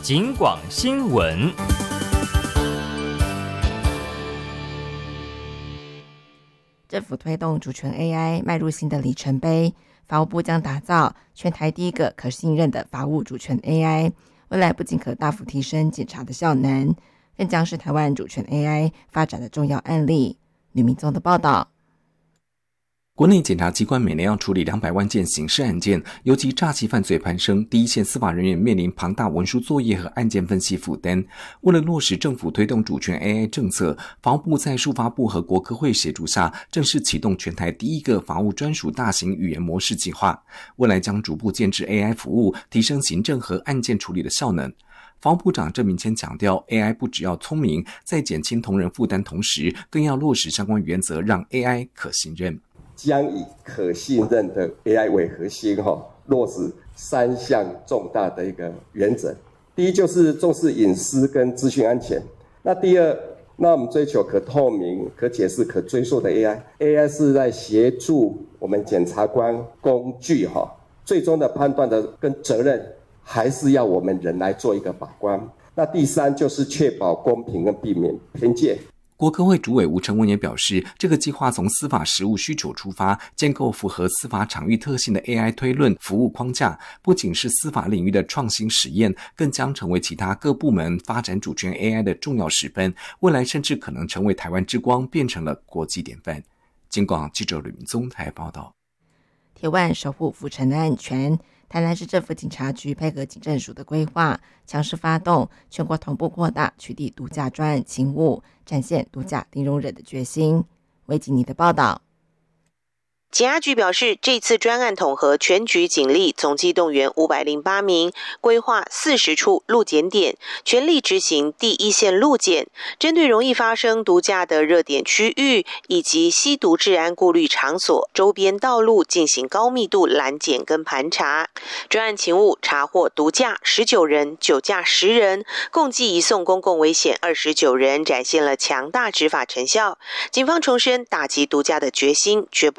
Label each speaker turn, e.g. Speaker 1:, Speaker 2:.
Speaker 1: 警广新闻。
Speaker 2: 政府推动主权 AI 迈入新的里程碑，法务部将打造全台第一个可信任的法务主权 AI， 未来不仅可大幅提升检察的效能，更将是台湾主权 AI 发展的重要案例。吕明宗的报道。
Speaker 3: 国内检察机关每年要处理200万件刑事案件，尤其诈欺犯罪攀升，第一线司法人员面临庞大文书作业和案件分析负担。为了落实政府推动主权 AI 政策，法务部在数发部和国科会协助下，正式启动全台第一个法务专属大型语言模式计划，未来将逐步建制 AI 服务，提升行政和案件处理的效能。法务部长郑明谦强调 ，AI 不只要聪明，在减轻同仁负担同时，更要落实相关原则，让 AI 可信任。
Speaker 4: 将以可信任的 AI 为核心，落实3项重大的一个原则。第一就是重视隐私跟资讯安全。那第二，那我们追求可透明、可解释、可追溯的 AI。AI 是在协助我们检察官工具，最终的判断的跟责任还是要我们人来做一个把关。那第三就是确保公平跟避免偏见。
Speaker 3: 国科会主委吴成文也表示，这个计划从司法实务需求出发，建构符合司法场域特性的 AI 推论服务框架，不仅是司法领域的创新实验，更将成为其他各部门发展主权 AI 的重要示范，未来甚至可能成为台湾之光，变成了国际典范。警广记者吕明宗台报道。
Speaker 2: 铁腕守护府城的安全，台南市政府警察局配合警政署的规划，强势发动全国同步扩大取缔毒驾专案勤务，展现毒驾零容忍的决心。维吉尼的报道。
Speaker 5: 警察局表示，这次专案统合全局警力，总计动员508名，规划40处路检点，全力执行第一线路检，针对容易发生毒驾的热点区域以及吸毒治安顾虑场所周边道路进行高密度拦检跟盘查。专案勤务查获毒驾19人，酒驾10人，共计移送公共危险29人，展现了强大执法成效。警方重申打击毒驾的决心，绝不